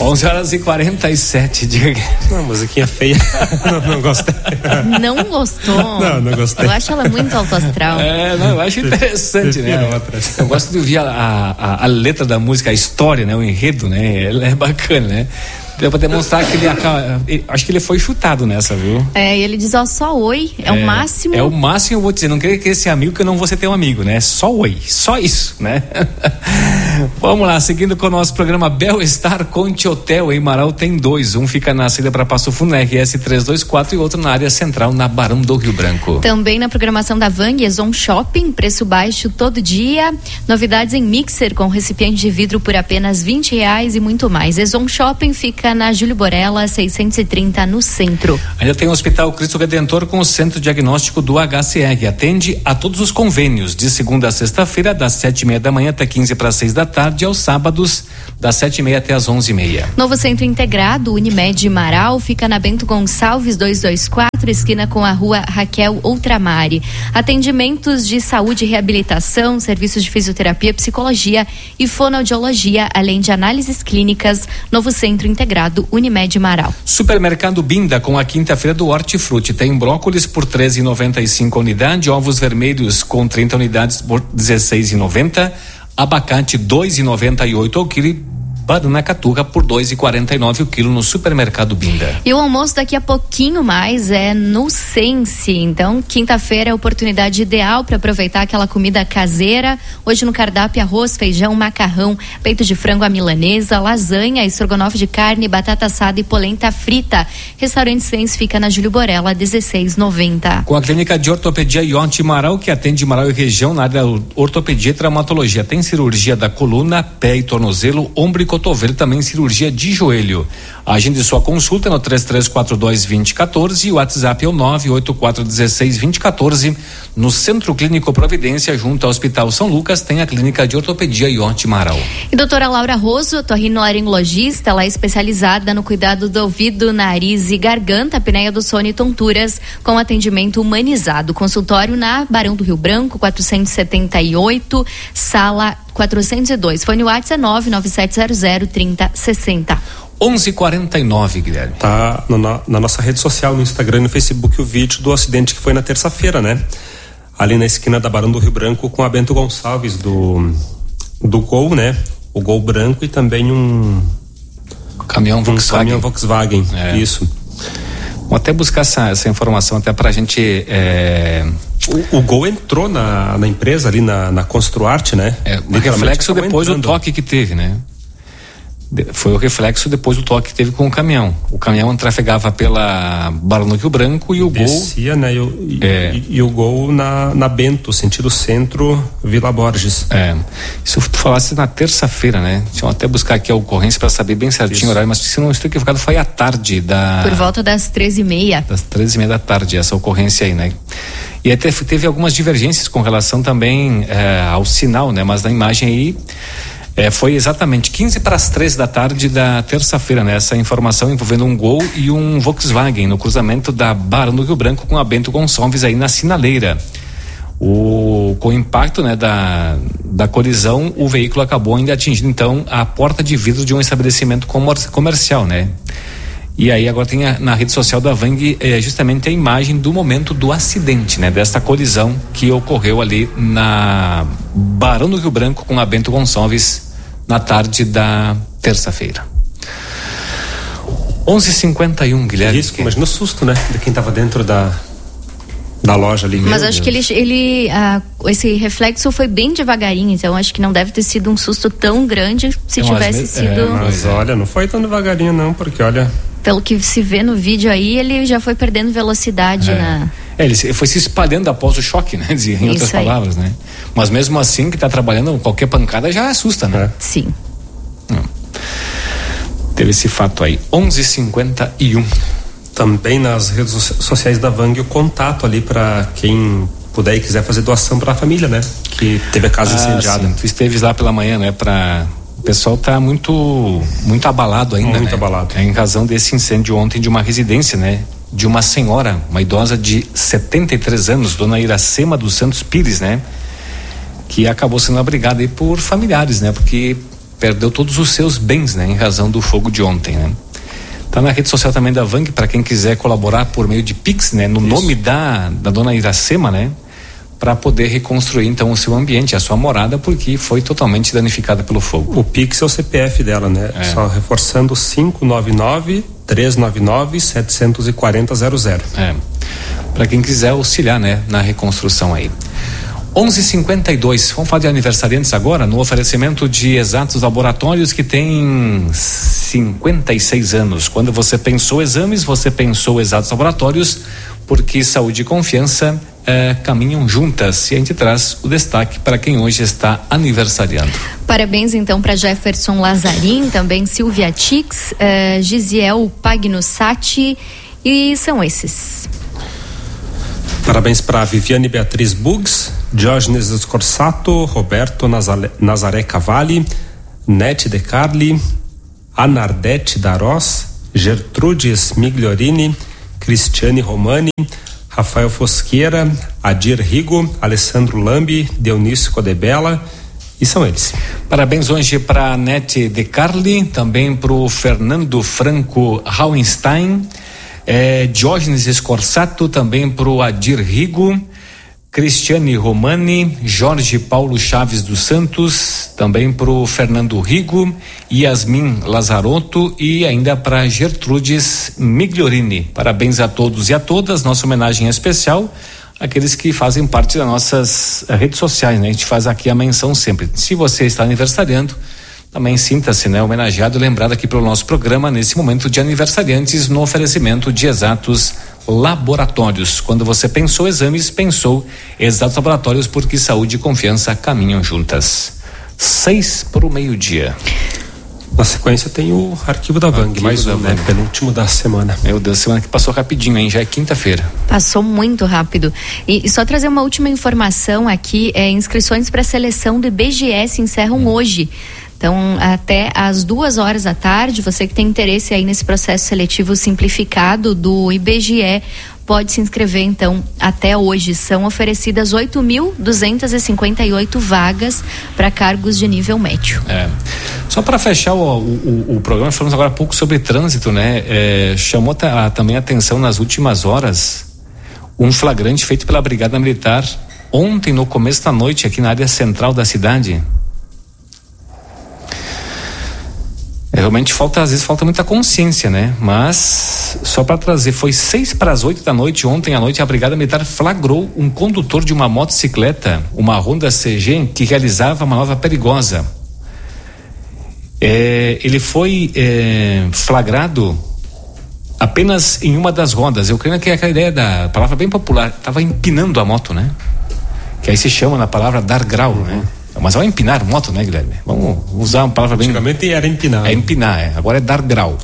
11h47, diga que... Não, musiquinha feia. não gostei. Não gostou? Não gostei. Eu acho ela muito alto astral. Eu acho interessante, né? Eu gosto de ouvir a letra da música, a história, né? O enredo, né? Ela é bacana, né? Deu pra demonstrar que acho que ele foi chutado nessa, viu? E ele diz, só oi, o máximo. É o máximo, eu vou dizer, não queria que esse amigo que eu não vou ter um amigo, né? Só oi, só isso, né? Vamos lá, seguindo com o nosso programa Bel-Estar Conte Hotel em Marau tem 2, um fica na saída para Passo Fundo, na RS 324 e outro na área central, na Barão do Rio Branco. Também na programação da Vang, Ezon Shopping, preço baixo todo dia, novidades em mixer com recipiente de vidro por apenas R$20 e muito mais. Ezon Shopping fica na Júlio Borella 630 no centro. Ainda tem o Hospital Cristo Redentor com o Centro Diagnóstico do HCR, atende a todos os convênios de segunda a sexta-feira das 7:30 da manhã até 15 para 6 da tarde, aos sábados das 7:30 até as 11:30. Novo Centro Integrado Unimed Marau fica na Bento Gonçalves 224, esquina com a rua Raquel Outramari. Atendimentos de saúde e reabilitação, serviços de fisioterapia, psicologia e fonoaudiologia, além de análises clínicas. Novo Centro Integrado Unimed Marau. Supermercado Binda com a quinta-feira do Hortifruti. Tem brócolis por R$13,95 a unidade, ovos vermelhos com 30 unidades por R$16,90, abacate R$2,98 ao quilo, banana caturra por R$2,49 o quilo no Supermercado Binda. E o almoço daqui a pouquinho mais é no Sense. Então, quinta-feira é a oportunidade ideal para aproveitar aquela comida caseira. Hoje no cardápio, arroz, feijão, macarrão, peito de frango à milanesa, lasanha, estrogonofe de carne, batata assada e polenta frita. Restaurante Sense fica na Júlio Borella 1690. Com a clínica de ortopedia Ionte Marau, que atende Marau e região na área ortopedia e traumatologia. Tem cirurgia da coluna, pé e tornozelo, ombro e cotovelo, também cirurgia de joelho. Agende sua consulta no 3342-2014 e o WhatsApp é o 98416-2014. No Centro Clínico Providência, junto ao Hospital São Lucas, tem a clínica de ortopedia Ionte Marau. E doutora Laura Roso, otorrinolaringologista, ela é especializada no cuidado do ouvido, nariz e garganta, apneia do sono e tonturas, com atendimento humanizado. Consultório na Barão do Rio Branco, 478, sala 402. Fone WhatsApp 997003060. 11:49, Guilherme. Tá na nossa rede social, no Instagram e no Facebook, o vídeo do acidente que foi na terça-feira, né? Ali na esquina da Barão do Rio Branco, com a Bento Gonçalves do Gol, né? O Gol branco e também um caminhão Volkswagen. Isso. Vou até buscar essa informação até pra gente. O Gol entrou na empresa ali na Construarte, né? O reflexo depois do toque que teve, né? Foi o reflexo depois do toque que teve com o caminhão. O caminhão trafegava pela Barão do Rio Branco e o descia, Gol... né? E o Gol na Bento, sentido centro, Vila Borges. Isso tu falasse na terça-feira, né? Deixa eu até buscar aqui a ocorrência para saber bem certinho o horário, mas se não estou equivocado, foi à tarde Por volta das 13h30. Das 13h30 da tarde, essa ocorrência aí, né? E até teve algumas divergências com relação também ao sinal, né? Mas na imagem aí foi exatamente 15 para as 3 da tarde da terça-feira, né? Essa informação envolvendo um Gol e um Volkswagen no cruzamento da Barão do Rio Branco com a Bento Gonçalves aí na sinaleira. Com o impacto, né, da colisão, o veículo acabou ainda atingindo então a porta de vidro de um estabelecimento comercial, né? E aí agora tem na rede social da Vang justamente a imagem do momento do acidente, né? Dessa colisão que ocorreu ali na Barão do Rio Branco com a Bento Gonçalves na tarde da terça-feira. 11:51, Guilherme. Isso, imagina o susto, né? De quem estava dentro da loja ali. Mas acho que esse reflexo foi bem devagarinho, então acho que não deve ter sido um susto tão grande se tivesse sido. Mas olha, não foi tão devagarinho não, porque olha. Pelo que se vê no vídeo aí, ele já foi perdendo velocidade ele foi se espalhando após o choque, né? Em outras palavras, né? Mas mesmo assim, que tá trabalhando, qualquer pancada já assusta, né? Sim. Teve esse fato aí. 11:51. Também nas redes sociais da Vang o contato ali para quem puder e quiser fazer doação para a família, né? Que teve a casa incendiada. Sim. Tu esteves lá pela manhã, né? O pessoal tá muito abalado ainda, muito abalado. Em razão desse incêndio ontem de uma residência, né? De uma senhora, uma idosa de 73 anos, dona Iracema dos Santos Pires, né? Que acabou sendo abrigada aí por familiares, né? Porque perdeu todos os seus bens, né, em razão do fogo de ontem, né? Tá na rede social também da Vang, para quem quiser colaborar por meio de Pix, né, no nome da dona Iracema, né, para poder reconstruir então o seu ambiente, a sua morada, porque foi totalmente danificada pelo fogo. O Pix é o CPF dela, né? Só reforçando 599-399-740-00. Para quem quiser auxiliar, né, na reconstrução aí. 11h52, vamos falar de aniversariantes agora, no oferecimento de Exatos Laboratórios, que tem 56 anos. Quando você pensou exames, você pensou Exatos Laboratórios, porque saúde e confiança caminham juntas. E a gente traz o destaque para quem hoje está aniversariando. Parabéns então para Jefferson Lazarim, também Silvia Tix, Gisiel Pagnussati, e são esses. Parabéns para Viviane Beatriz Bugs, Diógenes Scorsato, Roberto Nazaré Cavalli, Nete De Carli, Anardete Darós, Gertrudes Migliorini, Cristiane Romani, Rafael Fosqueira, Adir Rigo, Alessandro Lambi, Dionísio Codebella, e são eles. Parabéns hoje para Nete De Carli, também para o Fernando Franco Rauenstein, Diógenes Scorsato, também para o Adir Rigo, Cristiane Romani, Jorge Paulo Chaves dos Santos, também para o Fernando Rigo, Yasmin Lazarotto e ainda para Gertrudes Migliorini. Parabéns a todos e a todas, nossa homenagem especial àqueles que fazem parte das nossas redes sociais, né? A gente faz aqui a menção sempre. Se você está aniversariando, também sinta-se, né, homenageado e lembrado aqui pelo nosso programa nesse momento de aniversariantes no oferecimento de Exatos Laboratórios. Quando você pensou exames, pensou Exatos Laboratórios, porque saúde e confiança caminham juntas. 6:00. Na sequência tem o arquivo da Vang, mais um, né? Penúltimo da semana. Meu Deus, semana que passou rapidinho, hein? Já é quinta-feira. Passou muito rápido. E só trazer uma última informação aqui, inscrições para a seleção do IBGE se encerram hoje. Então, até às 14h, você que tem interesse aí nesse processo seletivo simplificado do IBGE, pode se inscrever, então, até hoje. São oferecidas 8.258 vagas para cargos de nível médio. Só para fechar o programa, falamos agora há pouco sobre trânsito, né? Chamou também a atenção nas últimas horas um flagrante feito pela Brigada Militar ontem, no começo da noite, aqui na área central da cidade. Realmente às vezes falta muita consciência, né? Mas só para trazer, foi 7:06 da noite, ontem à noite, a Brigada Militar flagrou um condutor de uma motocicleta, uma Honda CG, que realizava manobra perigosa. Ele foi flagrado apenas em uma das rodas. Eu creio que é aquela ideia da palavra bem popular, estava empinando a moto, né? Que aí se chama na palavra dar grau, né? Mas é empinar moto, né, Guilherme? Vamos usar uma palavra bem... Antigamente era empinar. É empinar, agora é dar grau.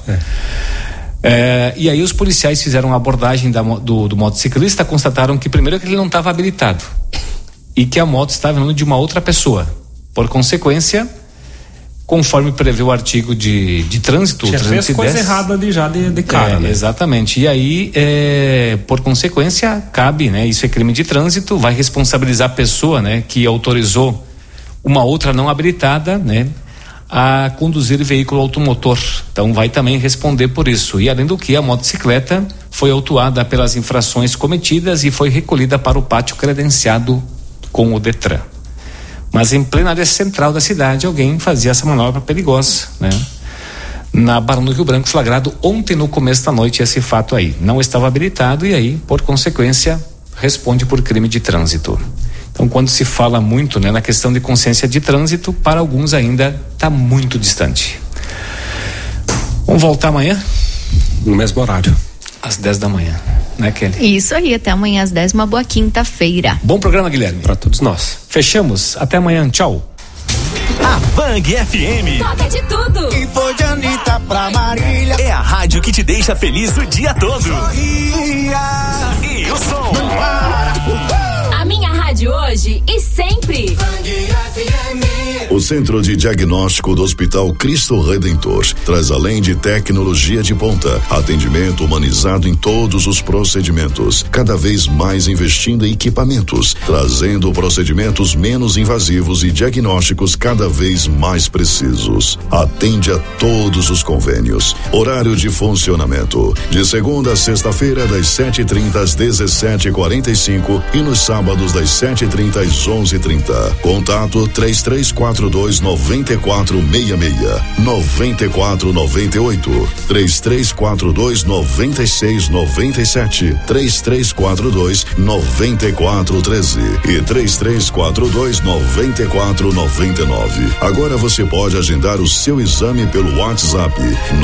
E aí os policiais fizeram uma abordagem do motociclista, constataram que primeiro que ele não estava habilitado e que a moto estava vindo de uma outra pessoa. Por consequência, conforme prevê o artigo de trânsito... Já fez coisa errada ali já de cara, né? Exatamente. E aí, por consequência, cabe, né? Isso é crime de trânsito, vai responsabilizar a pessoa, né, que autorizou uma outra não habilitada, né, a conduzir veículo automotor. Então vai também responder por isso. E além do que, a motocicleta foi autuada pelas infrações cometidas e foi recolhida para o pátio credenciado com o Detran. Mas em plena área central da cidade, alguém fazia essa manobra perigosa, né? Na Barão do Rio Branco, flagrado ontem no começo da noite esse fato aí. Não estava habilitado e aí, por consequência, responde por crime de trânsito. Então, quando se fala muito, né, na questão de consciência de trânsito, para alguns ainda está muito distante. Vamos voltar amanhã? No mesmo horário. Às 10 da manhã, né, Kelly? Isso aí, até amanhã às 10, uma boa quinta-feira. Bom programa, Guilherme. Para todos nós. Fechamos. Até amanhã. Tchau. A Vang FM. Toca de tudo. E foi de Anitta pra Marília. É a rádio que te deixa feliz o dia todo. Sorria. E o som. Não para. A minha rádio. de hoje e sempre. O Centro de Diagnóstico do Hospital Cristo Redentor traz, além de tecnologia de ponta, atendimento humanizado em todos os procedimentos, cada vez mais investindo em equipamentos, trazendo procedimentos menos invasivos e diagnósticos cada vez mais precisos. Atende a todos os convênios. Horário de funcionamento: de segunda a sexta-feira, das 7h30 às 17h45 e nos sábados das 7h30 às 11h30. Contato 3342-9466, 9498, 3342-9697, 3342-9413 e 3342-9499. Agora você pode agendar o seu exame pelo WhatsApp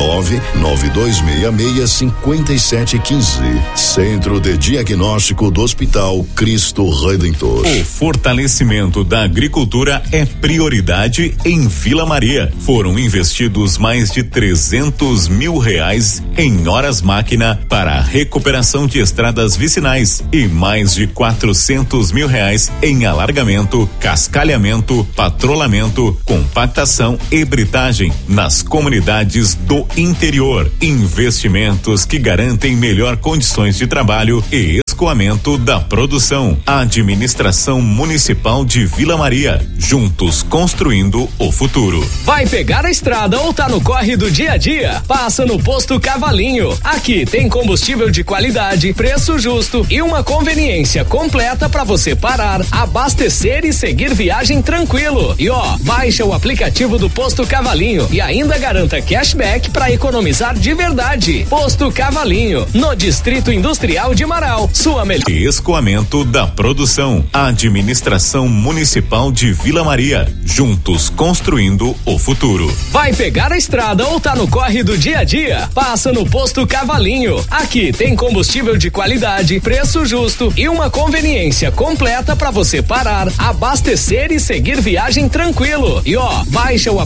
99266-5715. Centro de Diagnóstico do Hospital Cristo Redentor. O fortalecimento da agricultura é prioridade em Vila Maria. Foram investidos mais de R$300 mil em horas máquina para a recuperação de estradas vicinais e mais de R$400 mil em alargamento, cascalhamento, patrulhamento, compactação e britagem nas comunidades do interior. Investimentos que garantem melhor condições de trabalho e escoamento da produção. Administração Municipal de Vila Maria. Juntos construindo o futuro. Vai pegar a estrada ou tá no corre do dia a dia? Passa no Posto Cavalinho. Aqui tem combustível de qualidade, preço justo e uma conveniência completa para você parar, abastecer e seguir viagem tranquilo. E baixa o aplicativo do Posto Cavalinho e ainda garanta cashback para economizar de verdade. Posto Cavalinho, no Distrito Industrial de Marau. Sua melhor. Escoamento da produção. Administração Municipal de Vila Maria. Juntos construindo o futuro. Vai pegar a estrada ou tá no corre do dia a dia? Passa no Posto Cavalinho. Aqui tem combustível de qualidade, preço justo e uma conveniência completa para você parar, abastecer e seguir viagem tranquilo. E baixa o